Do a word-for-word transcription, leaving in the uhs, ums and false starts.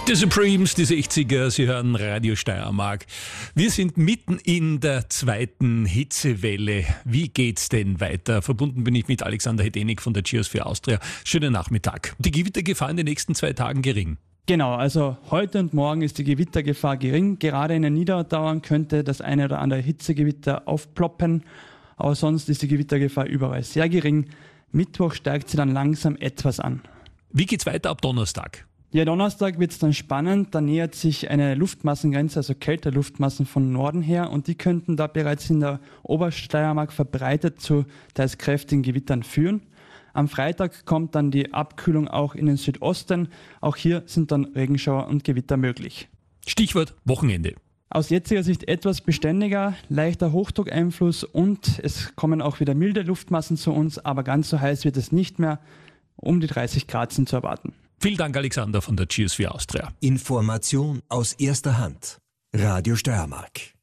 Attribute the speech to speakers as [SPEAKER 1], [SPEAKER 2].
[SPEAKER 1] Die Supremes, die sechziger, Sie hören Radio Steiermark. Wir sind mitten in der zweiten Hitzewelle. Wie geht's denn weiter? Verbunden bin ich mit Alexander Hedenik von der Cheers für Austria. Schönen Nachmittag. Die Gewittergefahr in den nächsten zwei Tagen gering?
[SPEAKER 2] Genau, also heute und morgen ist die Gewittergefahr gering. Gerade in den Niederdauern könnte das eine oder andere Hitzegewitter aufploppen, aber sonst ist die Gewittergefahr überall sehr gering. Mittwoch steigt sie dann langsam etwas an.
[SPEAKER 1] Wie geht's weiter ab Donnerstag?
[SPEAKER 2] Ja, Donnerstag wird es dann spannend, da nähert sich eine Luftmassengrenze, also Kälteluftmassen von Norden her, und die könnten da bereits in der Obersteiermark verbreitet zu teils kräftigen Gewittern führen. Am Freitag kommt dann die Abkühlung auch in den Südosten, auch hier sind dann Regenschauer und Gewitter möglich.
[SPEAKER 1] Stichwort Wochenende.
[SPEAKER 2] Aus jetziger Sicht etwas beständiger, leichter Hochdruckeinfluss und es kommen auch wieder milde Luftmassen zu uns, aber ganz so heiß wird es nicht mehr, um die dreißig Grad sind zu erwarten.
[SPEAKER 1] Vielen Dank, Alexander von der Cheers für Austria.
[SPEAKER 3] Information aus erster Hand. Radio Steiermark.